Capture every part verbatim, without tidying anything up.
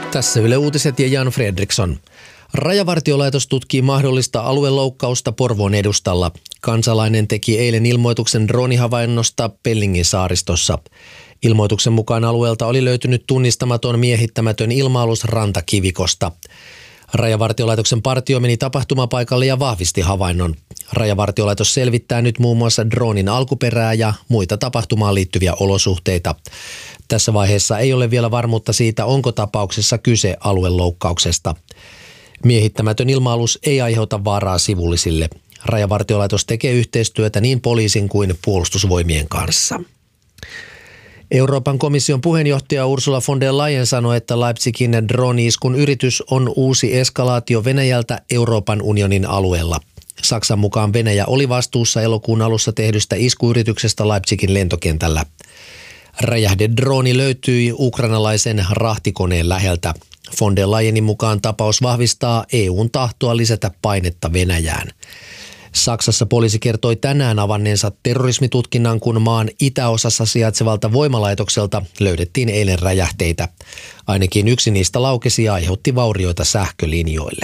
Tässä Yle Uutiset ja Jan Fredriksson. Rajavartiolaitos tutkii mahdollista alueloukkausta Porvoon edustalla. Kansalainen teki eilen ilmoituksen droonihavainnosta Pellingin saaristossa. Ilmoituksen mukaan alueelta oli löytynyt tunnistamaton miehittämätön ilma-alus rantakivikosta. Rajavartiolaitoksen partio meni tapahtumapaikalle ja vahvisti havainnon. Rajavartiolaitos selvittää nyt muun muassa droonin alkuperää ja muita tapahtumaan liittyviä olosuhteita. Tässä vaiheessa ei ole vielä varmuutta siitä, onko tapauksessa kyse alueloukkauksesta. Miehittämätön ilma-alus ei aiheuta vaaraa sivullisille. Rajavartiolaitos tekee yhteistyötä niin poliisin kuin puolustusvoimien kanssa. Euroopan komission puheenjohtaja Ursula von der Leyen sanoi, että Leipzigin drone-iskun yritys on uusi eskalaatio Venäjältä Euroopan unionin alueella. Saksan mukaan Venäjä oli vastuussa elokuun alussa tehdystä iskuyrityksestä Leipzigin lentokentällä. Räjähdedrooni löytyi ukrainalaisen rahtikoneen läheltä. Von der Leyenin mukaan tapaus vahvistaa E U:n tahtoa lisätä painetta Venäjään. Saksassa poliisi kertoi tänään avanneensa terrorismitutkinnan, kun maan itäosassa sijaitsevalta voimalaitokselta löydettiin eilen räjähteitä. Ainakin yksi niistä laukesi ja aiheutti vaurioita sähkölinjoille.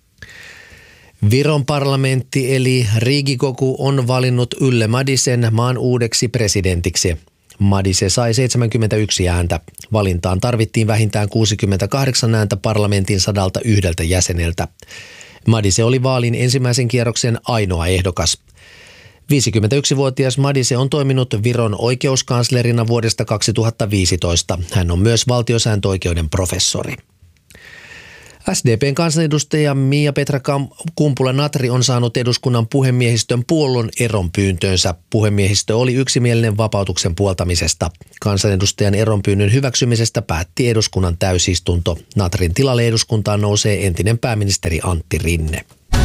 Viron parlamentti eli Riigikogu on valinnut Yle Madisen maan uudeksi presidentiksi. Madise sai seitsemänkymmentäyksi ääntä. Valintaan tarvittiin vähintään kuusikymmentäkahdeksan ääntä parlamentin sadalta yhdeltä jäseneltä. Madise oli vaalin ensimmäisen kierroksen ainoa ehdokas. viisikymmentäyksivuotias Madise on toiminut Viron oikeuskanslerina vuodesta kaksituhattaviisitoista. Hän on myös valtiosääntöoikeuden professori. S D P:n kansanedustaja Miia-Petra Kumpula-Natri on saanut eduskunnan puhemiehistön puollon eronpyyntöönsä. Puhemiehistö oli yksimielinen vapautuksen puoltamisesta. Kansanedustajan eronpyynnön hyväksymisestä päätti eduskunnan täysistunto. Natrin tilalle eduskuntaan nousee entinen pääministeri Antti Rinne.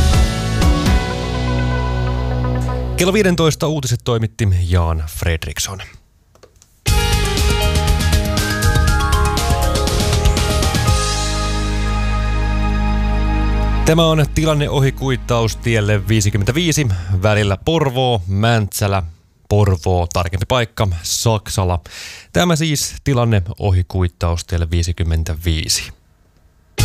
Kello viisitoista uutiset toimitti Jan Fredriksson. Tämä on tilanne ohikuittaus tielle viisikymmentäviisi välillä Porvoo, Mäntsälä, Porvoo, tarkempi paikka, Saksala. Tämä siis tilanne ohikuittaus tielle viisikymmentäviisi.